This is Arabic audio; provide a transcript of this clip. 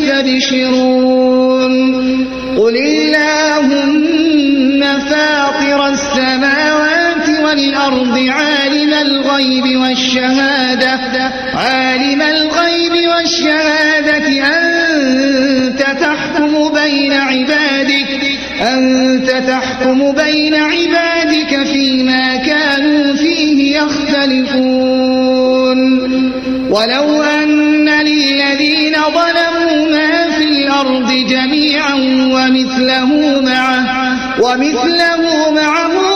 يستبشرون قل اللهم فاطر السماوات والأرض عالم الغيب والشهادة أنت تحكم بين عبادك فيما كانوا فيه يختلفون ولو أن للذين ظلموا ما في الأرض جميعا ومثله معه